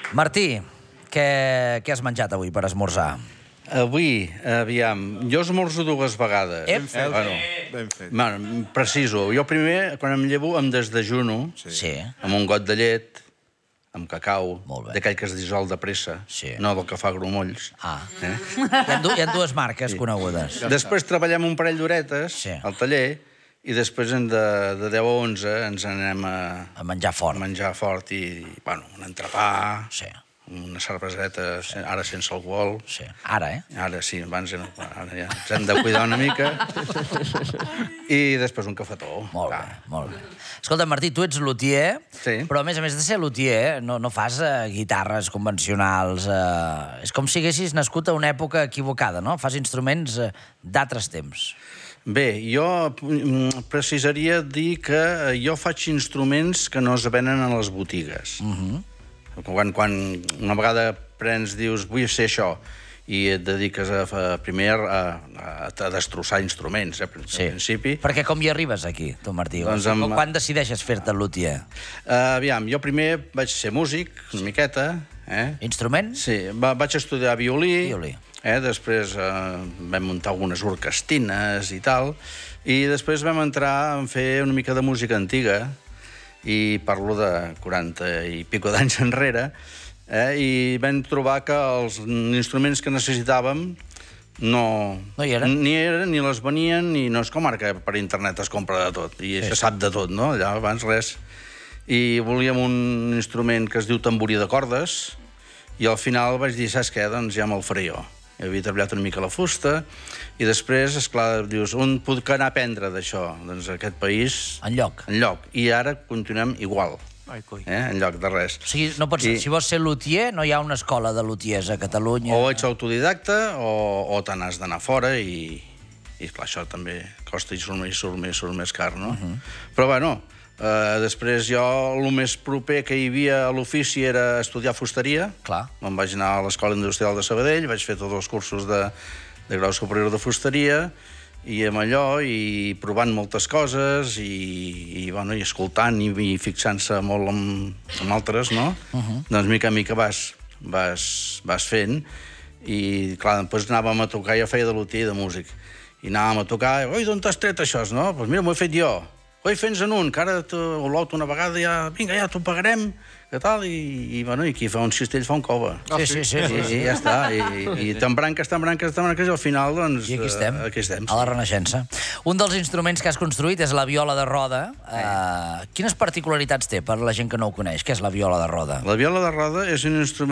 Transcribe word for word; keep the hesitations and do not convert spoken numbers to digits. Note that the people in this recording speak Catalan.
Martí, què, què has menjat avui per esmorzar? Avui, aviam, jo esmorzo dues vegades. Ep. Ben fet. Bueno, Ben fet. bueno, preciso. Jo primer, quan em llevo, em desdejuno Sí. amb un got de llet, amb cacau, Molt bé. d'aquell que es dissol de pressa, Sí. no del que fa grumolls. Ah. Eh? Hi ha, du hi ha dues marques conegudes. Després treballem un parell d'horetes Sí. al taller i després en de, de deu a onze ens anem a, A menjar a fort. menjar fort i, bueno, un entrepà, Sí, una cerveseta, ara sense alcohol. sí. Ara, eh? Ara sí, abans era, ara ja ens hem de cuidar una mica. I després un cafetó. Molt clar. bé, molt bé. Escolta, Martí, tu ets luthier, Sí. però a més a més de ser luthier, no, no fas eh, guitarres convencionals. Eh, és com si haguessis nascut a una època equivocada, no? Fas instruments eh, d'altres temps. Bé, jo mm, precisaria dir que jo faig instruments que no es venen a les botigues. Mhm. Quan, quan una vegada prens, dius, vull ser això, i et dediques a, a primer a, a, a destrossar instruments, eh, al Sí. principi. Perquè com hi arribes aquí, tu, Martí? Doncs Com- amb- Quan decideixes fer-te luthier? Uh, aviam, jo primer vaig ser músic, una miqueta, eh? Instruments? Sí, va, vaig estudiar violí, Violí. Eh? Després eh, vam muntar algunes orquestines i tal, i després vam entrar a fer una mica de música antiga, i parlo de quaranta i pico d'anys enrere, eh? I vam trobar que els instruments que necessitàvem no, No hi eren? ni eren, ni les venien, ni no és com ara que per internet es compra de tot, i sí. se sap de tot, no? Allà abans res. I volíem un instrument que es diu tamborí de cordes, i al final vaig dir, saps què? Doncs ja me'l faré jo. Havia treballat una mica la fusta, i després, esclar, dius, on puc anar a aprendre d'això? Doncs a aquest país... Enlloc. Enlloc. I ara continuem igual. Ai, coi. Eh? Enlloc de res. O sigui, no pots, I- si vols ser luthier, no hi ha una escola de luthiers a Catalunya. O ets autodidacta o, o te n'has d'anar fora i, i clar, això també costa i surt, i surt, més, surt més car, no? Uh -huh. Però, bueno, eh, després jo el més proper que hi havia a l'ofici era estudiar fusteria. Clar. Me'n vaig anar a l'Escola Industrial de Sabadell, vaig fer tots els cursos de, de grau superior de fusteria, i amb allò, i provant moltes coses, i, i, bueno, i escoltant, i, i fixant-se molt en, en altres, no? Uh -huh. Doncs mica en mica vas, vas, vas fent, i clar, després anàvem a tocar, jo feia de luthier i de músic, i anàvem a tocar, oi, d'on t'has tret això, no? Doncs pues mira, m'ho he fet jo. Oi, fes en un, que ara l'auto una vegada ja, vinga, ja t'ho pagarem, que tal, i, i, bueno, i qui fa un cistell fa un cova. Sí, sí, sí. I, sí, sí. i ja està, i, i tan branques, tan branques, tan branques, i al final, doncs... I aquí estem, eh, aquí estem. a la Renaixença. Un dels instruments que has construït és la viola de roda. Eh, quines particularitats té per la gent que no ho coneix? Què és la viola de roda? La viola de roda és un instrument